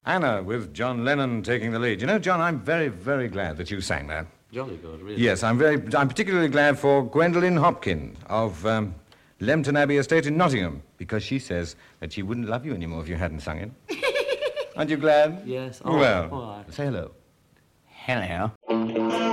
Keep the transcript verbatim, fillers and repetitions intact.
Anna, with John Lennon taking the lead. You know, John, I'm very, very glad that you sang that. Jolly good, really. Yes, I'm very. I'm particularly glad for Gwendolen Hopkin of um, Lempton Abbey Estate in Nottingham, because she says that she wouldn't love you anymore if you hadn't sung it. Aren't you glad? Yes. Oh, well, all right. say hello. Hello.